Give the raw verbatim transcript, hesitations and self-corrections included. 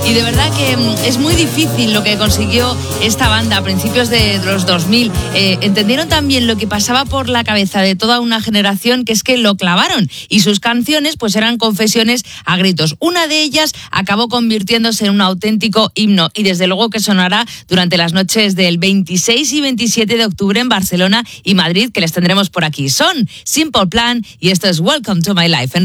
Y de verdad que es muy difícil lo que consiguió esta banda a principios de los dos mil. Eh, entendieron también lo que pasaba por la cabeza de toda una generación, que es que lo clavaron. Y sus canciones pues eran confesiones a gritos. Una de ellas acabó convirtiéndose en un auténtico himno. Y desde luego que sonará durante las noches del veintiséis y veintisiete de octubre en Barcelona y Madrid, que les tendremos por aquí. Son Simple Plan y esto es Welcome to My Life.